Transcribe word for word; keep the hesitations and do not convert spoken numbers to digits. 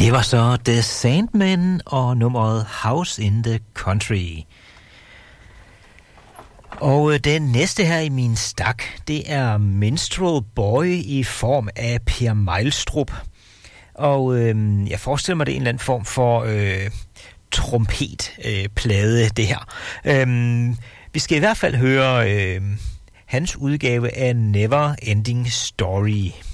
Det var så The Sandmen og nummeret House in the Country. Og den næste her i min stak, det er Minstrel Boy i form af Per Mejlstrup. Og øh, jeg forestiller mig, det er en eller anden form for øh, trompetplade, øh, det her. Øh, vi skal i hvert fald høre øh, hans udgave af Never Ending Story.